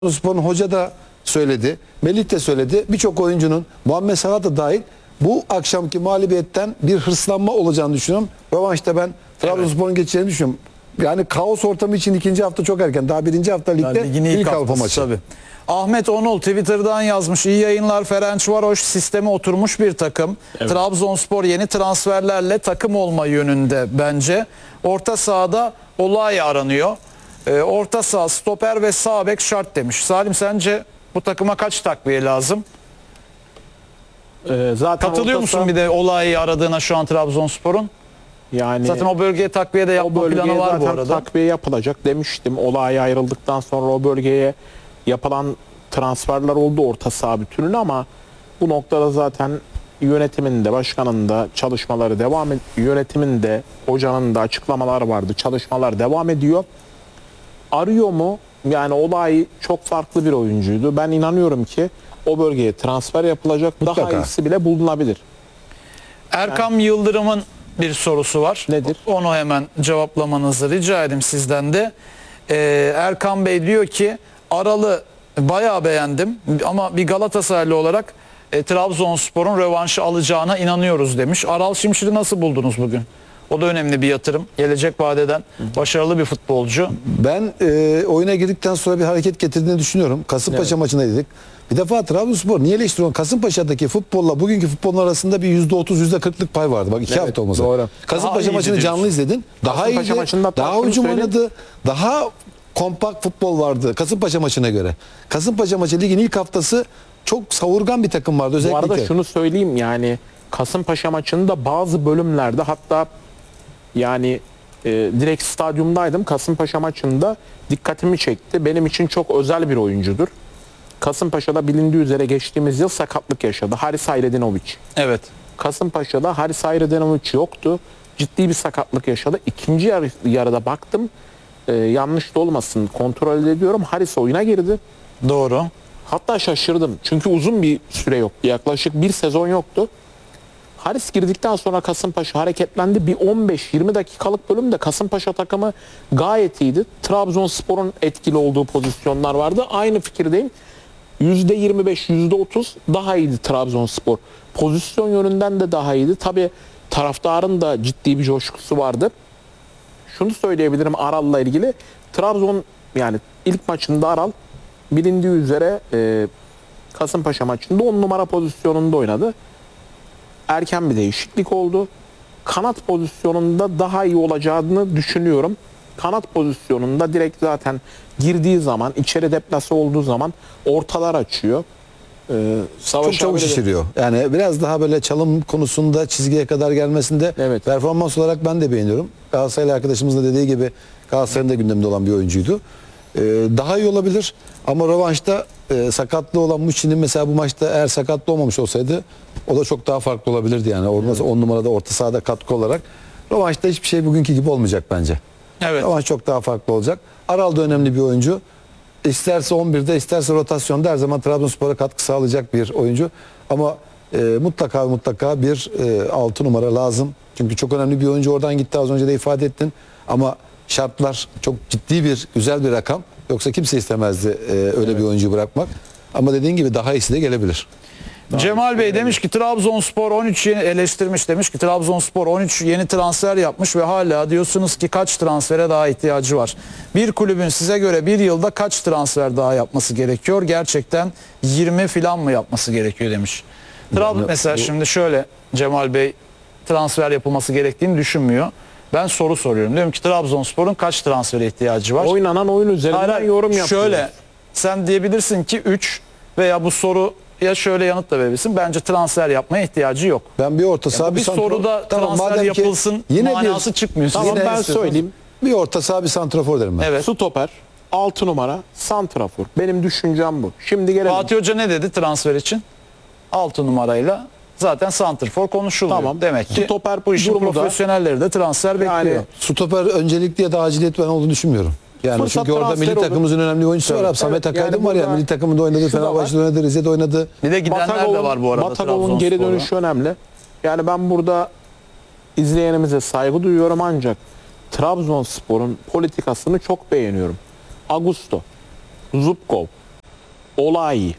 Trabzonspor'un hoca da söyledi, Melih de söyledi. Birçok oyuncunun, Muhammed Salah da dahil bu akşamki mağlubiyetten bir hırslanma olacağını düşünüyorum. Rövanşta ben Trabzonspor'un geçeceğini düşünüyorum. Yani kaos ortamı için ikinci hafta çok erken. Daha birinci hafta ligde ilk hafta maçı. Tabii. Ahmet Onul Twitter'dan yazmış. İyi yayınlar Ferencvaroş, sisteme oturmuş bir takım. Evet. Trabzonspor yeni transferlerle takım olma yönünde bence. Orta sahada olay aranıyor. Orta saha, stoper ve sağ bek şart demiş. Salim, sence bu takıma kaç takviye lazım? Zaten katılıyor musun bir de olayı aradığına şu an Trabzonspor'un? Yani zaten o bölgeye takviye de yapma planı var bu arada. Takviye yapılacak demiştim. Olay ayrıldıktan sonra o bölgeye yapılan transferler oldu orta saha bütününe, ama bu noktada zaten yönetimin de, başkanın da çalışmaları devam ediyor. Yönetimin de, hocanın da açıklamaları vardı. Çalışmalar devam ediyor. Arıyor mu? Yani olay çok farklı bir oyuncuydu. Ben inanıyorum ki o bölgeye transfer yapılacak. Mutlaka. Daha iyisi bile bulunabilir. Erkam Yıldırım'ın bir sorusu var. Nedir? Onu hemen cevaplamanızı rica edeyim sizden de. Erkan Bey diyor ki Aral'ı bayağı beğendim ama bir Galatasaraylı olarak Trabzonspor'un rövanşı alacağına inanıyoruz demiş. Aral Şimşir'i nasıl buldunuz bugün? O da önemli bir yatırım. Gelecek vadeden başarılı bir futbolcu. Ben oyuna girdikten sonra bir hareket getirdiğini düşünüyorum. Kasımpaşa maçına dedik. Bir defa Trabzonspor niye eleştiriyorsun? Kasımpaşa'daki futbolla bugünkü futbolun arasında bir %30, %40'lık pay vardı. Bak 2 hafta olmasa. Doğru. Kasımpaşa maçını canlı izledin. Daha iyiydi. Daha hücum oynadı. Daha kompakt futbol vardı Kasımpaşa maçına göre. Kasımpaşa maçı ligin ilk haftası çok savurgan bir takım vardı. Özellikle. Bu arada şunu söyleyeyim, yani Kasımpaşa maçında bazı bölümlerde, hatta yani direkt stadyumdaydım. Kasımpaşa maçında dikkatimi çekti. Benim için çok özel bir oyuncudur. Kasımpaşa'da bilindiği üzere geçtiğimiz yıl sakatlık yaşadı. Haris Hayredinovic. Evet. Kasımpaşa'da Haris Hayredinovic yoktu. Ciddi bir sakatlık yaşadı. İkinci yarıda baktım. Yanlış da olmasın, kontrol ediyorum. Haris oyuna girdi. Doğru. Hatta şaşırdım. Çünkü uzun bir süre yoktu. Yaklaşık bir sezon yoktu. Haris girdikten sonra Kasımpaşa hareketlendi. Bir 15-20 dakikalık bölümde Kasımpaşa takımı gayet iyiydi. Trabzonspor'un etkili olduğu pozisyonlar vardı. Aynı fikirdeyim. %25, %30 daha iyiydi Trabzonspor. Pozisyon yönünden de daha iyiydi. Tabii taraftarın da ciddi bir coşkusu vardı. Şunu söyleyebilirim Aral'la ilgili. Trabzon, yani ilk maçında Aral bilindiği üzere Kasımpaşa maçında 10 numara pozisyonunda oynadı. Erken bir değişiklik oldu. Kanat pozisyonunda daha iyi olacağını düşünüyorum. Kanat pozisyonunda direkt zaten girdiği zaman, içeri deplase olduğu zaman ortalar açıyor. Çok çabuk şişiriyor. Yani biraz daha böyle çalım konusunda çizgiye kadar gelmesinde evet, performans olarak ben de beğeniyorum. Galatasaraylı arkadaşımızın da dediği gibi Galatasaray'ın da gündeminde olan bir oyuncuydu. Daha iyi olabilir ama rövanşta sakatlı olan Muçi'nin mesela bu maçta eğer sakatlı olmamış olsaydı o da çok daha farklı olabilirdi yani. Orada 10 numarada orta sahada katkı olarak. Rövanşta hiçbir şey bugünkü gibi olmayacak bence. Evet. Rövanş çok daha farklı olacak. Aral da önemli bir oyuncu. İsterse 11'de isterse rotasyonda her zaman Trabzonspor'a katkı sağlayacak bir oyuncu. Ama mutlaka bir 6 numara lazım. Çünkü çok önemli bir oyuncu oradan gitti, az önce de ifade ettin. Ama şartlar çok ciddi bir, güzel bir rakam. Yoksa kimse istemezdi öyle bir oyuncuyu bırakmak. Ama dediğin gibi daha iyisi de gelebilir. Cemal Bey demiş ki Trabzonspor 13 yeni eleştirmiş, demiş ki Trabzonspor 13 yeni transfer yapmış ve hala diyorsunuz ki kaç transfere daha ihtiyacı var? Bir kulübün size göre bir yılda kaç transfer daha yapması gerekiyor? Gerçekten 20 falan mı yapması gerekiyor demiş. Mesela şimdi şöyle, Cemal Bey transfer yapılması gerektiğini düşünmüyor. Ben soru soruyorum. Diyorum ki Trabzonspor'un kaç transfere ihtiyacı var? Oynanan oyun üzerinden yorum yapıyor. Şöyle, sen diyebilirsin ki 3 veya bu soru ya şöyle yanıt da verebilirsin. Bence transfer yapmaya ihtiyacı yok. Ben bir orta saha bir soruda transfer yapılsın manası çıkmıyor. Tamam, ben söyleyeyim. Bir orta saha bir santrafor derim ben. Evet. Stoper, 6 numara, santrafor. Benim düşüncem bu. Şimdi gelelim. Fatih Hoca ne dedi transfer için? 6 numarayla zaten santrfor konuşuluyor. Tamam. Demek ki stoper bu işin durumu da, profesyonelleri de transfer bekliyor. Stoper öncelikli ya da aciliyet ben olduğunu düşünmüyorum. Yani fırsat çünkü orada milli takımımızın önemli oyuncusu var. Samet Akaydın yani var ya, milli takımında oynadı, Fenerbahçe'de oynadı, Rize'de oynadı. Bir de gidenler de var bu arada. Batagov'un geri dönüşü önemli. Yani ben burada izleyenimize saygı duyuyorum, ancak Trabzonspor'un politikasını çok beğeniyorum. Augusto, Zubkov, Olay.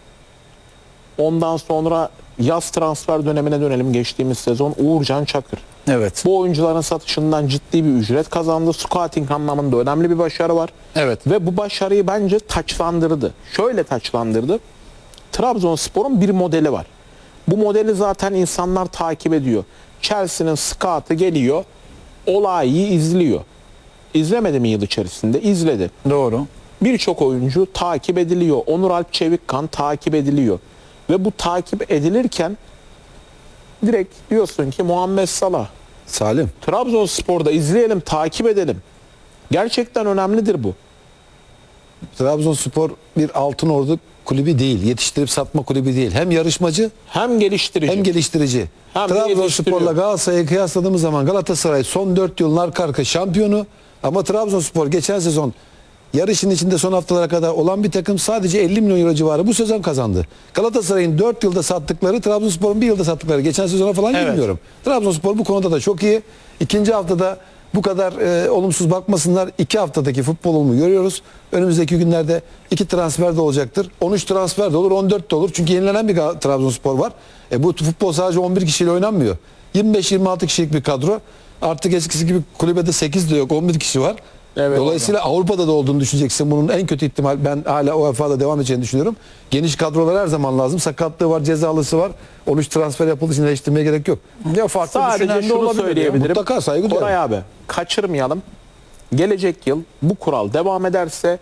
Ondan sonra yaz transfer dönemine dönelim, geçtiğimiz sezon Uğurcan Çakır. Evet. Bu oyuncuların satışından ciddi bir ücret kazandı. Scouting anlamında önemli bir başarı var. Evet. Ve bu başarıyı bence taçlandırdı. Şöyle taçlandırdı. Trabzonspor'un bir modeli var. Bu modeli zaten insanlar takip ediyor. Chelsea'nin scout'ı geliyor, Olay'ı izliyor. İzlemedi mi yıl içerisinde? İzledi. Doğru. Birçok oyuncu takip ediliyor. Onur Alp Çevikkan takip ediliyor. Ve bu takip edilirken direkt diyorsun ki Muhammed Salah, Salim. Trabzonspor'da izleyelim, takip edelim. Gerçekten önemlidir bu. Trabzonspor bir altın ordu kulübü değil. Yetiştirip satma kulübü değil. Hem yarışmacı Hem geliştirici. hem geliştirici. Hem de Trabzonspor'la yetiştiriyor. Galatasaray'ı kıyasladığımız zaman Galatasaray son 4 yılın arka arka şampiyonu, ama Trabzonspor geçen sezon yarışın içinde son haftalara kadar olan bir takım, sadece 50 milyon euro civarı bu sezon kazandı. Galatasaray'ın 4 yılda sattıkları, Trabzonspor'un 1 yılda sattıkları, geçen sezona falan Evet. girmiyorum. Trabzonspor bu konuda da çok iyi. İkinci haftada bu kadar olumsuz bakmasınlar. 2 haftadaki futbol olumu görüyoruz. Önümüzdeki günlerde 2 transfer de olacaktır. 13 transfer de olur, 14 de olur. Çünkü yenilenen bir Trabzonspor var. Bu futbol sadece 11 kişiyle oynanmıyor. 25-26 kişilik bir kadro. Artık eskisi gibi kulübede 8 de yok, 11 kişi var. Evet, Dolayısıyla Avrupa'da da olduğunu düşüneceksin. Bunun en kötü ihtimal, ben hala UEFA'da devam edeceğini düşünüyorum. Geniş kadrolar her zaman lazım. Sakatlığı var, cezalısı var. 13 transfer yapıldığı için eleştirmeye gerek yok. Ya farklı Sadece düşünen de şunu olabilir ya. söyleyebilirim. Mutlaka saygı duyarım. Koray abi, kaçırmayalım. Gelecek yıl bu kural devam ederse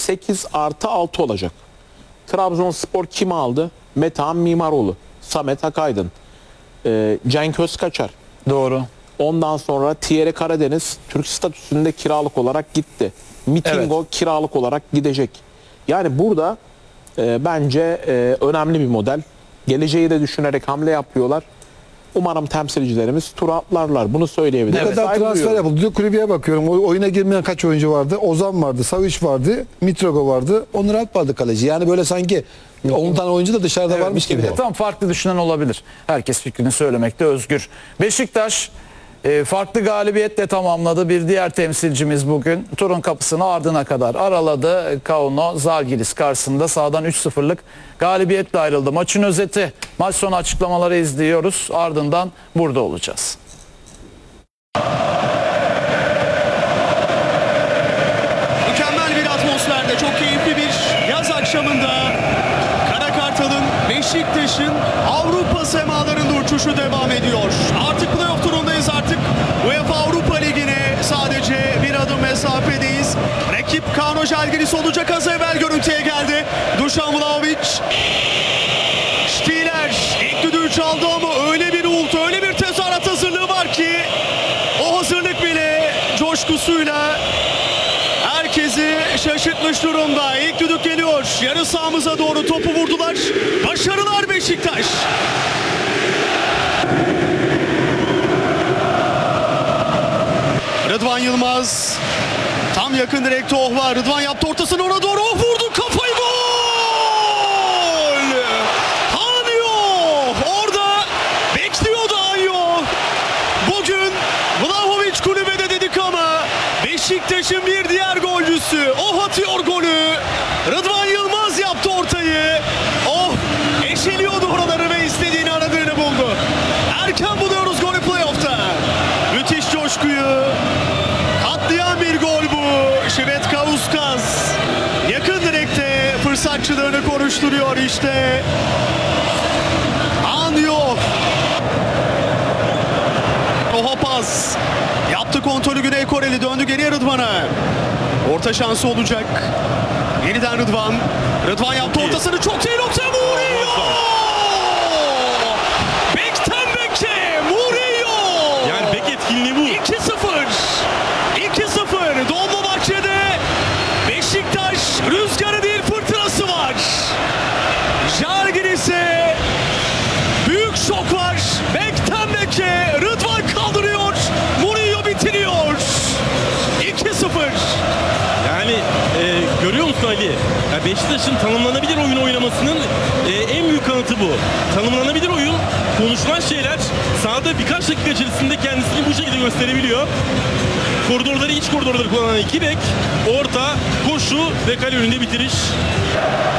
8+6 olacak. Trabzonspor kimi aldı? Metehan Mimaroğlu, Samet Akaydın, Cenk Özkaçar. Doğru. Ondan sonra Thierry Karadeniz Türk statüsünde kiralık olarak gitti. Mitingo kiralık olarak gidecek. Yani burada bence önemli bir model. Geleceği de düşünerek hamle yapıyorlar. Umarım temsilcilerimiz tura atlarlar. Bunu söyleyebilirim. Ne kadar Saygı transfer duyuyorum. yapıldı. Diyor, kulübeye bakıyorum. Oyuna girmeyen kaç oyuncu vardı? Ozan vardı, Savic vardı, Mitrogo vardı, Onur Alp vardı kaleci. Yani böyle sanki 10 tane oyuncu da dışarıda varmış gibi. Tam farklı düşünen olabilir. Herkes fikrini söylemekte özgür. Beşiktaş farklı galibiyetle tamamladı. Bir diğer temsilcimiz bugün turun kapısını ardına kadar araladı. Kauno Zalgiris karşısında sahadan 3-0'lık galibiyetle ayrıldı. Maçın özeti, maç sonu açıklamaları izliyoruz. Ardından burada olacağız. Mükemmel bir atmosferde, çok keyifli bir yaz akşamında Kara Kartal'ın, Beşiktaş'ın Avrupa semalarında uçuşu devam ediyor. Artık playoff turundayız, artık UEFA Avrupa Ligi'ne sadece bir adım mesafedeyiz. Rakip Kauno Žalgiris olacak, az evvel görüntüye geldi. Dušan Vlahović. Stieler ilk düdüğü çaldı ama öyle bir uğultu, öyle bir tezahürat hazırlığı var ki o hazırlık bile coşkusuyla herkesi şaşırtmış durumda. İlk düdük geliyor. Yarı sahamıza doğru topu vurdular. Başarılar Beşiktaş. Rıdvan Yılmaz. Tam yakın direkte Oh var. Rıdvan yaptı ortasını, ona doğru Oh vurdu. Kafayı, gol! Anyo! Orada bekliyordu Anyo. Bugün Vlahović kulübede dedik ama Beşiktaş'ın bir diğer golcüsü Oh atıyor golü. Rıdvan Yılmaz yaptı ortayı. Oh eşeliyordu oraları ve istediğini, aradığını buldu. Erken buluyoruz golü playoff'ta. Müthiş coşkuyu katlayan bir gol bu. Şivet Kauskas yakın direkte fırsatçılığını konuşturuyor işte. Anyo. Oha pas. Yaptı kontrolü Güney Koreli, döndü geriye Rıdvan'a. Orta şansı olacak. Yeniden Rıdvan. Rıdvan yaptı ortasını, çok iyi nokta, Murillo! Bekten beke Murillo! Yani bek etkinliği bu. 2-0. 2-0. Dolmabahçe'de Beşiktaş rüzgarı değil fırtınası var. Žalgiris'e büyük şok var. Bekten beke Rıdvan kaldırıyor. Murillo bitiriyor. 2-0. Yani görüyor musun Ali? Ya Beşiktaş'ın tanımlanabilir oyun oynamasının en büyük kanıtı bu. Tanımlanabilir oyun, konuşulan şeyler sahada birkaç dakika içerisinde kendisini bu şekilde gösterebiliyor. Koridorları, iç koridorları kullanan iki bek, orta, koşu ve kale önünde bitiriş.